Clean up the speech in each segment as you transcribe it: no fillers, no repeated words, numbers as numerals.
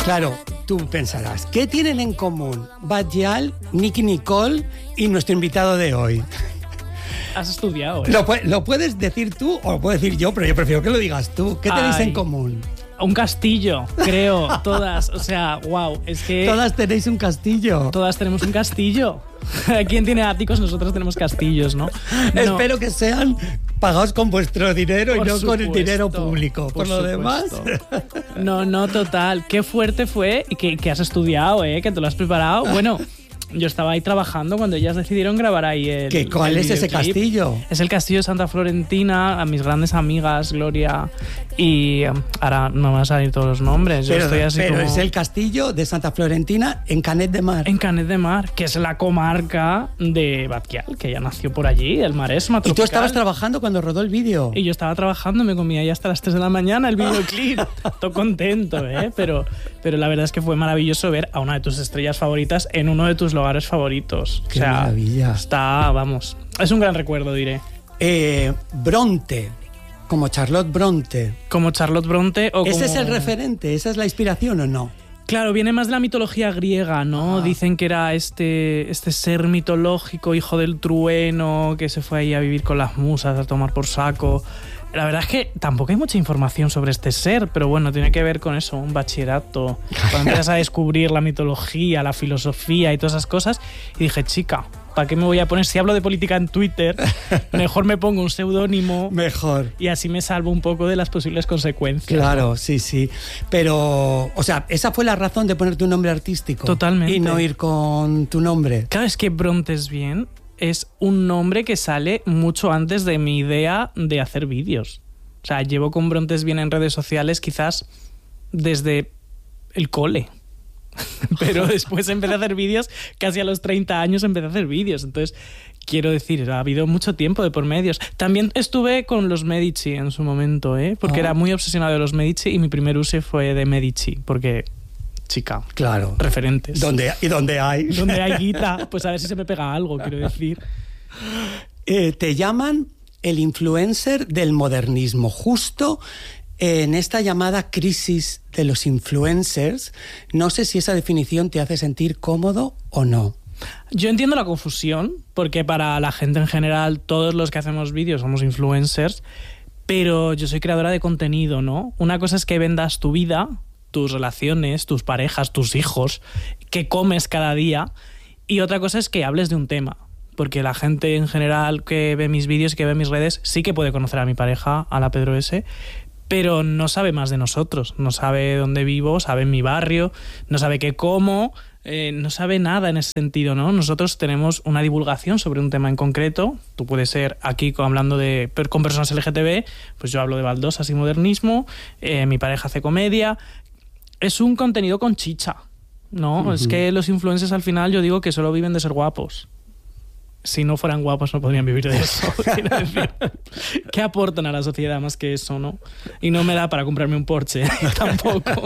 Claro, tú pensarás, ¿qué tienen en común Bad-Gyal, Nicki Nicole y nuestro invitado de hoy? Has estudiado, ¿eh? Lo puedes decir tú o lo puedo decir yo, pero yo prefiero que lo digas tú. ¿Qué tenéis en común? Un castillo, creo, todas. O sea, wow, es que... Todas tenéis un castillo. Todas tenemos un castillo. ¿Quién tiene áticos? Nosotros tenemos castillos, ¿no? Espero que sean pagados con vuestro dinero y no con el dinero público. Por lo demás... No, total. Qué fuerte fue y que has estudiado, que te lo has preparado. Bueno... Yo estaba ahí trabajando cuando ellas decidieron grabar ahí el ¿Cuál es ese castillo? Es el castillo de Santa Florentina, a mis grandes amigas, Gloria, y ahora no me van a salir todos los nombres. Pero es el castillo de Santa Florentina en Canet de Mar. En Canet de Mar, que es la comarca de Bad-Gyal, que ella nació por allí, el Maresma tropical. ¿Y tú estabas trabajando cuando rodó el vídeo? Y yo estaba trabajando, me comía ya hasta las 3 de la mañana el videoclip. Todo contento, Pero la verdad es que fue maravilloso ver a una de tus estrellas favoritas en uno de tus lugares favoritos. ¡Qué maravilla! Es un gran recuerdo, diré. Bronte, como Charlotte Bronte. Como Charlotte Bronte o ¿Ese como... es el referente? ¿Esa es la inspiración o no? Claro, viene más de la mitología griega, ¿no? Dicen que era este ser mitológico, hijo del trueno, que se fue ahí a vivir con las musas, a tomar por saco. La verdad es que tampoco hay mucha información sobre este ser, pero bueno, tiene que ver con eso, un bachillerato. Cuando empiezas a descubrir la mitología, la filosofía y todas esas cosas, y dije, chica, ¿para qué me voy a poner? Si hablo de política en Twitter, mejor me pongo un seudónimo. Mejor. Y así me salvo un poco de las posibles consecuencias. Claro, sí. Pero, o sea, esa fue la razón de ponerte un nombre artístico. Totalmente. Y no ir con tu nombre. Claro, es que Brontesbien es un nombre que sale mucho antes de mi idea de hacer vídeos. O sea, llevo con Brontesbien en redes sociales quizás desde el cole. Pero después empecé a hacer vídeos, casi a los 30 años empecé a hacer vídeos. Entonces, quiero decir, ha habido mucho tiempo de por medios. También estuve con los Medici en su momento, porque era muy obsesionado de los Medici y mi primer uso fue de Medici, porque... Chica, claro, referentes. ¿Dónde hay? Donde hay guita, pues a ver si se me pega algo, quiero decir. Te llaman el influencer del modernismo, justo en esta llamada crisis de los influencers. No sé si esa definición te hace sentir cómodo o no. Yo entiendo la confusión, porque para la gente en general, todos los que hacemos vídeos somos influencers, pero yo soy creadora de contenido, ¿no? Una cosa es que vendas tu vida, tus relaciones, tus parejas, tus hijos, qué comes cada día, y otra cosa es que hables de un tema, porque la gente en general que ve mis vídeos y que ve mis redes sí que puede conocer a mi pareja, a la Pedro S., pero no sabe más de nosotros, no sabe dónde vivo, sabe mi barrio, no sabe qué como, no sabe nada en ese sentido, ¿no? Nosotros tenemos una divulgación sobre un tema en concreto. Tú puedes ser aquí hablando con personas LGTB, pues yo hablo de baldosas y modernismo, mi pareja hace comedia. Es un contenido con chicha, ¿no? Uh-huh. Es que los influencers al final yo digo que solo viven de ser guapos. Si no fueran guapos no podrían vivir de eso. Quiero decir, ¿qué aportan a la sociedad más que eso, no? Y no me da para comprarme un Porsche tampoco.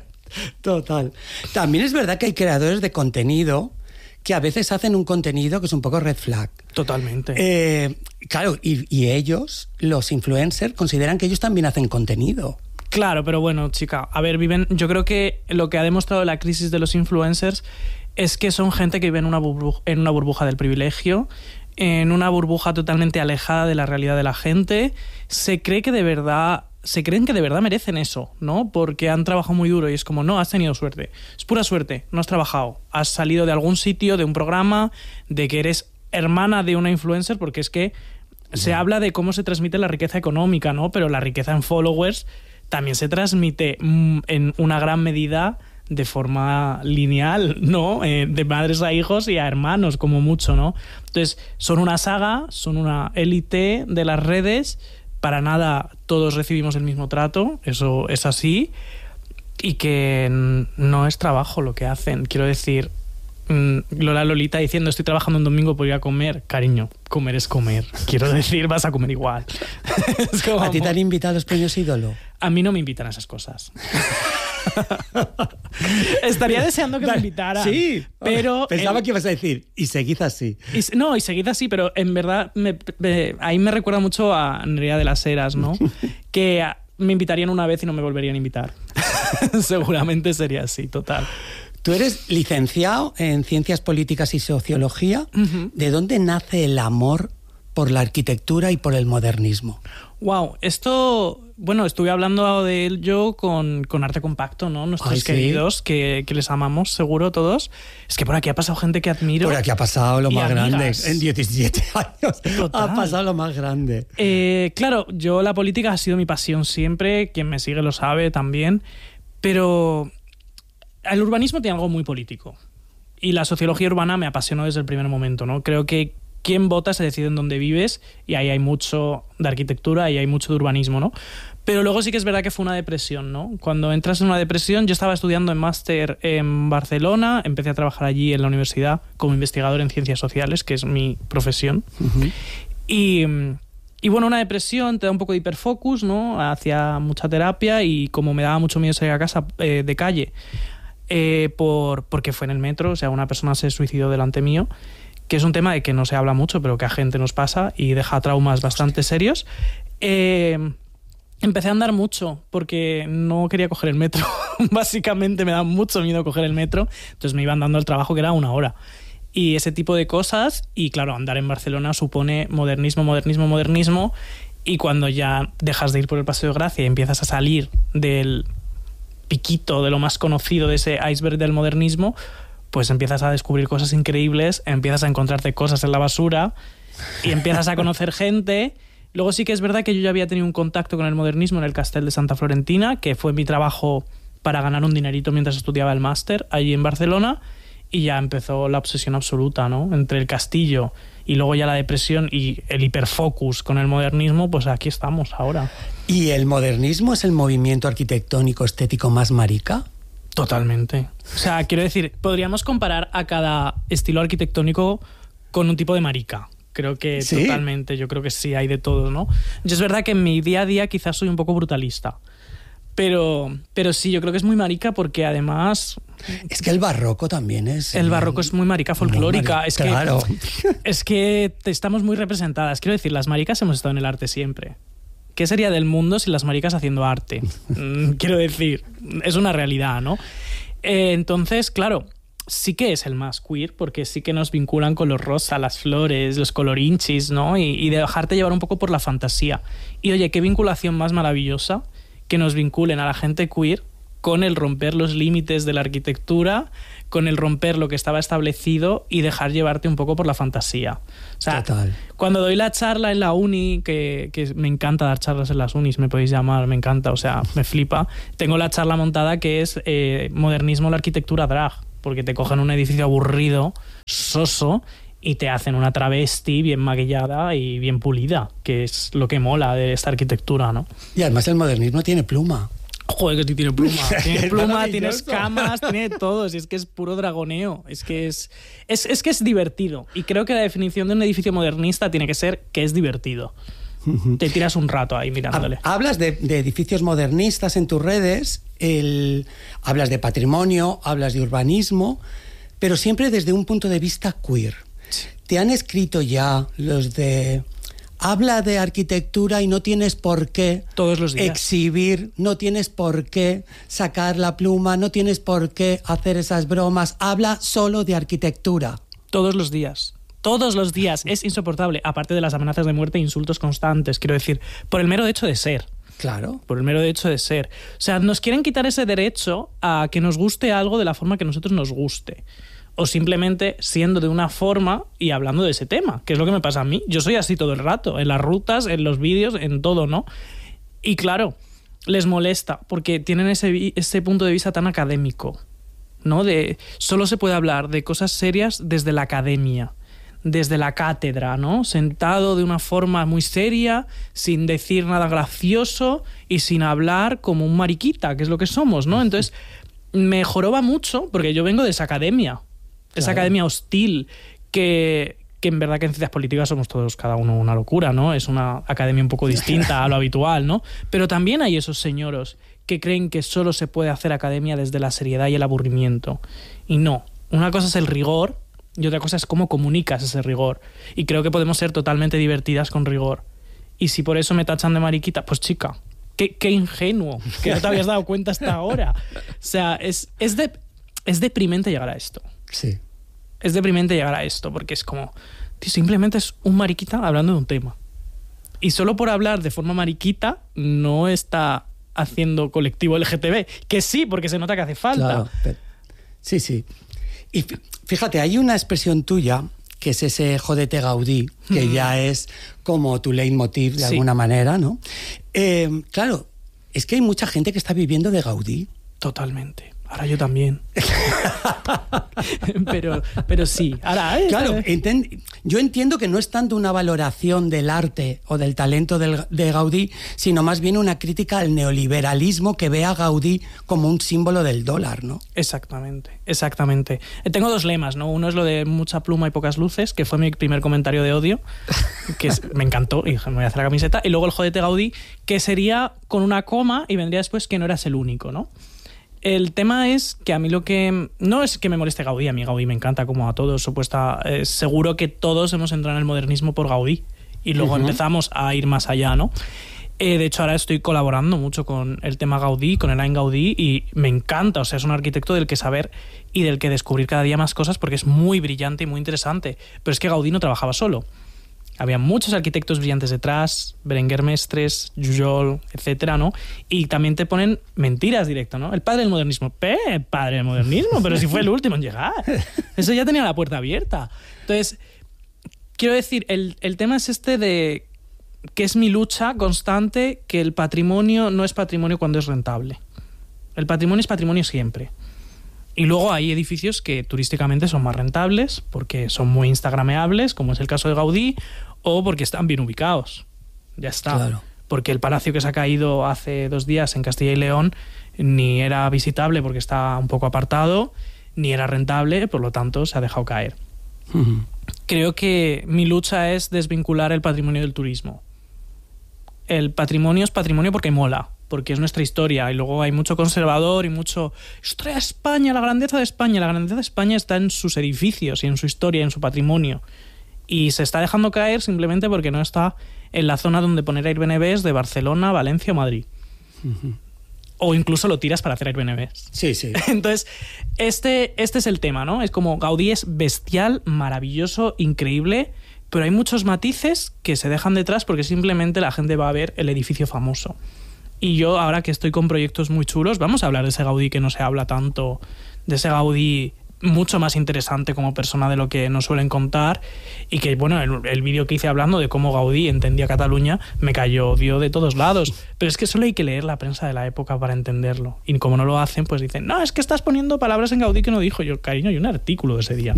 Total. También es verdad que hay creadores de contenido que a veces hacen un contenido que es un poco red flag. Totalmente. Claro, y ellos, los influencers, consideran que ellos también hacen contenido. Claro, pero bueno, chica, a ver, yo creo que lo que ha demostrado la crisis de los influencers es que son gente que vive en una burbuja del privilegio, en una burbuja totalmente alejada de la realidad de la gente. Se creen que de verdad merecen eso, ¿no? Porque han trabajado muy duro y es como, no, has tenido suerte. Es pura suerte, no has trabajado. Has salido de algún sitio, de un programa, de que eres hermana de una influencer, porque es que se habla de cómo se transmite la riqueza económica, ¿no? Pero la riqueza en followers también se transmite en una gran medida de forma lineal, ¿no? De madres a hijos y a hermanos, como mucho, ¿no? Entonces, son una saga, son una élite de las redes, para nada todos recibimos el mismo trato, eso es así, y que no es trabajo lo que hacen. Quiero decir, Lolita diciendo estoy trabajando un domingo por ir a comer. Cariño, comer es comer. Quiero decir, vas a comer igual. Es como... ¿A ti te han invitado a los premios ídolo? A mí no me invitan a esas cosas. Estaría deseando que me invitaran. Sí, pero pensaba que ibas a decir y seguid así. Y seguid así, pero en verdad ahí me recuerda mucho a Nerea de las Heras, ¿no? Que me invitarían una vez y no me volverían a invitar. Seguramente sería así, total. Tú eres licenciado en Ciencias Políticas y Sociología. Uh-huh. ¿De dónde nace el amor por la arquitectura y por el modernismo? Wow, esto... Bueno, estuve hablando de ello con Arte Compacto, ¿no? Nuestros queridos, que les amamos, seguro, todos. Es que por aquí ha pasado gente que admiro. Por aquí ha pasado lo más amigas. grande. En 17 años Total. Ha pasado lo más grande. Claro, yo la política ha sido mi pasión siempre. Quien me sigue lo sabe también. Pero el urbanismo tiene algo muy político. Y la sociología urbana me apasionó desde el primer momento, ¿no? Creo que quien vota se decide en dónde vives, y ahí hay mucho de arquitectura y hay mucho de urbanismo, ¿no? Pero luego sí que es verdad que fue una depresión, ¿no? Cuando entras en una depresión, yo estaba estudiando en máster en Barcelona, empecé a trabajar allí en la universidad como investigador en ciencias sociales, que es mi profesión. Uh-huh. Y bueno, una depresión te da un poco de hiperfocus, ¿no? Hacía mucha terapia y como me daba mucho miedo salir a casa de calle, porque fue en el metro, o sea, una persona se suicidó delante mío, que es un tema de que no se habla mucho, pero que a gente nos pasa y deja traumas bastante serios. Empecé a andar mucho porque no quería coger el metro. Básicamente me da mucho miedo coger el metro, entonces me iba andando al trabajo, que era 1 hora. Y ese tipo de cosas, y claro, andar en Barcelona supone modernismo, y cuando ya dejas de ir por el Paseo de Gracia y empiezas a salir del piquito de lo más conocido de ese iceberg del modernismo, pues empiezas a descubrir cosas increíbles, empiezas a encontrarte cosas en la basura y empiezas a conocer gente. Luego sí que es verdad que yo ya había tenido un contacto con el modernismo en el Castell de Santa Florentina, que fue mi trabajo para ganar un dinerito mientras estudiaba el máster allí en Barcelona, y ya empezó la obsesión absoluta, ¿no? Entre el castillo y luego ya la depresión y el hiperfocus con el modernismo, pues aquí estamos ahora. ¿Y el modernismo es el movimiento arquitectónico estético más marica? Totalmente. O sea, quiero decir, podríamos comparar a cada estilo arquitectónico con un tipo de marica. Creo que ¿sí? Totalmente, yo creo que sí, hay de todo, ¿no? Yo es verdad que en mi día a día quizás soy un poco brutalista, pero sí, yo creo que es muy marica porque además... Es que el barroco también es... El barroco es muy marica folclórica. Es claro. Es que estamos muy representadas. Quiero decir, las maricas hemos estado en el arte siempre. ¿Qué sería del mundo sin las maricas haciendo arte? Quiero decir, es una realidad, ¿no? Entonces, claro, sí que es el más queer, porque sí que nos vinculan con los rosa, las flores, los colorinchis, ¿no? Y dejarte llevar un poco por la fantasía. Y oye, qué vinculación más maravillosa que nos vinculen a la gente queer con el romper los límites de la arquitectura, con el romper lo que estaba establecido y dejar llevarte un poco por la fantasía. O sea, total. Cuando doy la charla en la uni, que me encanta dar charlas en las unis, me podéis llamar, me encanta, o sea, me flipa. Tengo la charla montada que es modernismo, la arquitectura drag, porque te cogen un edificio aburrido, soso, y te hacen una travesti bien maquillada y bien pulida, que es lo que mola de esta arquitectura, ¿no? Y además el modernismo tiene pluma. Joder, que tiene pluma. Tiene pluma, tiene escamas, tiene todo. Si es que es puro dragoneo. Es que es divertido. Y creo que la definición de un edificio modernista tiene que ser que es divertido. Te tiras un rato ahí mirándole. Hablas de edificios modernistas en tus redes, hablas de patrimonio, hablas de urbanismo, pero siempre desde un punto de vista queer. Sí. Te han escrito ya los de... Habla de arquitectura y no tienes por qué todos los días exhibir, no tienes por qué sacar la pluma, no tienes por qué hacer esas bromas. Habla solo de arquitectura. Todos los días. Todos los días. Es insoportable. Aparte de las amenazas de muerte e insultos constantes, quiero decir, por el mero hecho de ser. Claro. Por el mero hecho de ser. O sea, nos quieren quitar ese derecho a que nos guste algo de la forma que a nosotros nos guste. O simplemente siendo de una forma y hablando de ese tema, que es lo que me pasa a mí. Yo soy así todo el rato, en las rutas, en los vídeos, en todo, ¿no? Y claro, les molesta porque tienen ese punto de vista tan académico, ¿no? De solo se puede hablar de cosas serias desde la academia, desde la cátedra, ¿no? Sentado de una forma muy seria, sin decir nada gracioso y sin hablar como un mariquita, que es lo que somos, ¿no? Entonces, me joroba mucho porque yo vengo de esa academia. Esa academia hostil que en verdad que en ciencias políticas somos todos cada uno una locura, ¿no? Es una academia un poco distinta a lo habitual, ¿no? Pero también hay esos señoros que creen que solo se puede hacer academia desde la seriedad y el aburrimiento. Y no. Una cosa es el rigor y otra cosa es cómo comunicas ese rigor. Y creo que podemos ser totalmente divertidas con rigor. Y si por eso me tachan de mariquita, pues chica, Qué ingenuo, que no te habías dado cuenta hasta ahora. O sea, es deprimente llegar a esto. Sí. Es deprimente llegar a esto, porque es como, tío, simplemente es un mariquita hablando de un tema. Y solo por hablar de forma mariquita no está haciendo colectivo LGTB. Que sí, porque se nota que hace falta. Claro, sí. Y fíjate, hay una expresión tuya, que es ese jódete Gaudí, que ya es como tu leitmotiv de alguna manera, ¿no? Claro, es que hay mucha gente que está viviendo de Gaudí. Totalmente. Ahora yo también. pero sí. Ahora, claro, yo entiendo que no es tanto una valoración del arte o del talento de Gaudí, sino más bien una crítica al neoliberalismo que ve a Gaudí como un símbolo del dólar, ¿no? Exactamente. Tengo dos lemas, ¿no? Uno es lo de mucha pluma y pocas luces, que fue mi primer comentario de odio, que me encantó y dije, me voy a hacer la camiseta. Y luego el jodete Gaudí, que sería con una coma y vendría después que no eras el único, ¿no? El tema es que a mí lo que... No es que me moleste Gaudí, a mí Gaudí me encanta como a todos, seguro que todos hemos entrado en el modernismo por Gaudí y luego empezamos a ir más allá, ¿no? De hecho, ahora estoy colaborando mucho con el tema Gaudí, con Elaine Gaudí, y me encanta, o sea, es un arquitecto del que saber y del que descubrir cada día más cosas porque es muy brillante y muy interesante. Pero es que Gaudí no trabajaba solo. Había muchos arquitectos brillantes detrás, Berenguer Mestres, Jujol, etcétera, ¿no? Y también te ponen mentiras directo, ¿no? El padre del modernismo. Padre del modernismo, pero si fue el último en llegar. Eso ya tenía la puerta abierta. Entonces, quiero decir, el tema es este de que es mi lucha constante, que el patrimonio no es patrimonio cuando es rentable. El patrimonio es patrimonio siempre. Y luego hay edificios que turísticamente son más rentables porque son muy instagrameables, como es el caso de Gaudí, o porque están bien ubicados. Ya está. Claro. Porque el palacio que se ha caído hace 2 días en Castilla y León ni era visitable porque está un poco apartado, ni era rentable, por lo tanto se ha dejado caer. Creo que mi lucha es desvincular el patrimonio del turismo. El patrimonio es patrimonio porque mola, porque es nuestra historia, y luego hay mucho conservador y mucho historia de España, la grandeza de España. La grandeza de España está en sus edificios y en su historia, en su patrimonio, y se está dejando caer simplemente porque no está en la zona donde poner Airbnbs de Barcelona, Valencia o Madrid. O incluso lo tiras para hacer Airbnbs. Sí. Entonces, este es el tema, ¿no? Es como Gaudí es bestial, maravilloso, increíble, pero hay muchos matices que se dejan detrás porque simplemente la gente va a ver el edificio famoso. Y yo, ahora que estoy con proyectos muy chulos, vamos a hablar de ese Gaudí que no se habla tanto, de ese Gaudí mucho más interesante como persona de lo que nos suelen contar, y que, bueno, el vídeo que hice hablando de cómo Gaudí entendía Cataluña me cayó odio de todos lados. Pero es que solo hay que leer la prensa de la época para entenderlo. Y como no lo hacen, pues dicen, no, es que estás poniendo palabras en Gaudí que no dijo. Yo, cariño, hay un artículo de ese día.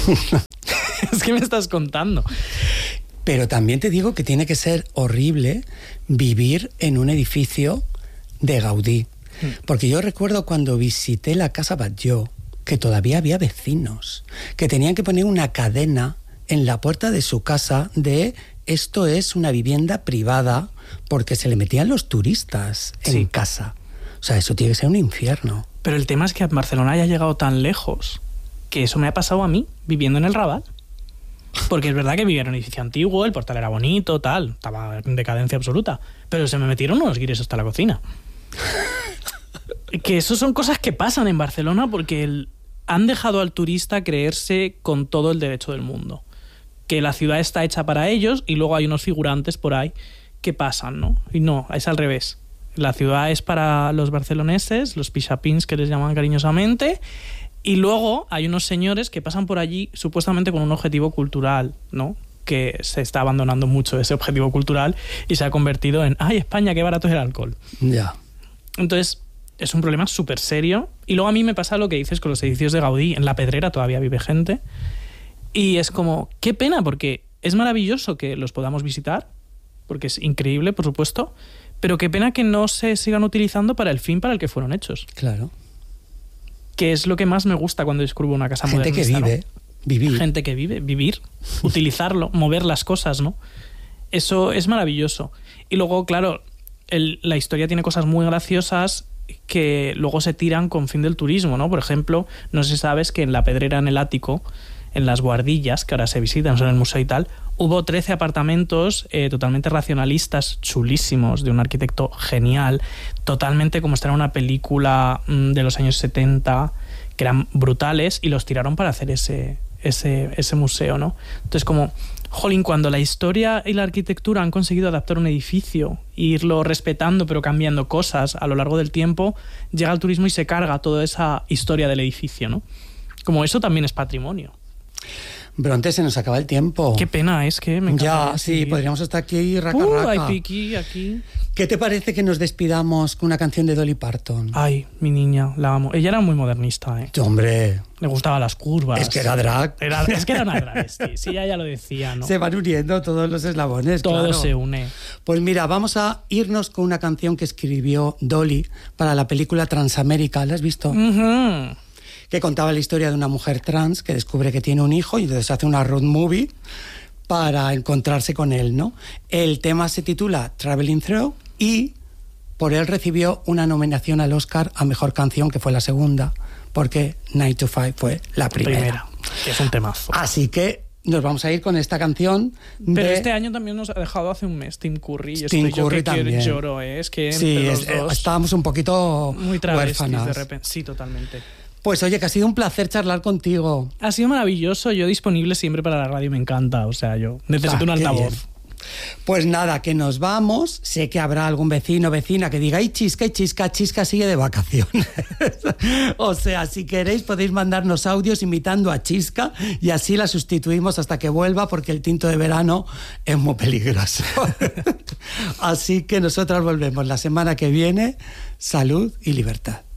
Es que me estás contando. Pero también te digo que tiene que ser horrible vivir en un edificio de Gaudí. Porque yo recuerdo cuando visité la Casa Batlló, que todavía había vecinos, que tenían que poner una cadena en la puerta de su casa de esto es una vivienda privada, porque se le metían los turistas en casa. O sea, eso tiene que ser un infierno. Pero el tema es que Barcelona haya llegado tan lejos, que eso me ha pasado a mí, viviendo en el Raval. Porque es verdad que vivía en un edificio antiguo, el portal era bonito, tal, estaba en decadencia absoluta, pero se me metieron unos guiris hasta la cocina. Que eso son cosas que pasan en Barcelona porque han dejado al turista creerse con todo el derecho del mundo. Que la ciudad está hecha para ellos y luego hay unos figurantes por ahí que pasan, ¿no? Y no, es al revés. La ciudad es para los barceloneses, los pixapins que les llaman cariñosamente, y luego hay unos señores que pasan por allí supuestamente con un objetivo cultural, ¿no? Que se está abandonando mucho ese objetivo cultural y se ha convertido en ¡ay, España, qué barato es el alcohol! Ya. Entonces, es un problema súper serio. Y luego a mí me pasa lo que dices con los edificios de Gaudí. En La Pedrera todavía vive gente. Y es como, qué pena, porque es maravilloso que los podamos visitar, porque es increíble, por supuesto, pero qué pena que no se sigan utilizando para el fin para el que fueron hechos. Claro. Que es lo que más me gusta cuando descubro una casa modernista. Gente que vive, ¿no? vivir. Gente que vive, vivir, utilizarlo, mover las cosas, ¿no? Eso es maravilloso. Y luego, claro, la historia tiene cosas muy graciosas que luego se tiran con fin del turismo, ¿no? Por ejemplo, no sé si sabes que en La Pedrera, en el ático, en las guardillas, que ahora se visitan, son en el museo y tal, hubo 13 apartamentos totalmente racionalistas, chulísimos, de un arquitecto genial, totalmente como si fuera una película de los años 70, que eran brutales, y los tiraron para hacer ese museo, ¿no? Entonces, como, jolín, cuando la historia y la arquitectura han conseguido adaptar un edificio e irlo respetando pero cambiando cosas a lo largo del tiempo, llega el turismo y se carga toda esa historia del edificio, ¿no? Como eso también es patrimonio. Bronte, se nos acaba el tiempo. Qué pena, es que me encanta. Ya, sí, podríamos estar aquí raca. Hay piqui aquí. ¿Qué te parece que nos despidamos con una canción de Dolly Parton? Ay, mi niña, la amo. Ella era muy modernista, ¿eh? Hombre. Le gustaban las curvas. Es que era drag. Es que era una drag, sí, ella ya lo decía, ¿no? Se van uniendo todos los eslabones, Todo claro. se une. Pues mira, vamos a irnos con una canción que escribió Dolly para la película Transamérica. ¿La has visto? Uh-huh. Que contaba la historia de una mujer trans que descubre que tiene un hijo y entonces hace una road movie para encontrarse con él, ¿no? El tema se titula Traveling Through y por él recibió una nominación al Oscar a Mejor Canción, que fue la segunda, porque 9 to 5 fue la primera. Que es un temazo. Así que nos vamos a ir con esta canción. Pero este año también nos ha dejado hace un mes Tim Curry. Y Tim estoy Curry yo que también. lloro, ¿eh? Es que sí, entre los dos, estábamos un poquito muy travestis huérfanas. de repente. Sí, totalmente. Pues oye, que ha sido un placer charlar contigo. Ha sido maravilloso. Yo disponible siempre para la radio, me encanta. O sea, yo necesito un altavoz. Bien. Pues nada, que nos vamos. Sé que habrá algún vecino o vecina que diga, ¡ay, Chisca, y Chisca! Chisca sigue de vacaciones. O sea, si queréis podéis mandarnos audios invitando a Chisca y así la sustituimos hasta que vuelva, porque el tinto de verano es muy peligroso. Así que nosotras volvemos la semana que viene. Salud y libertad.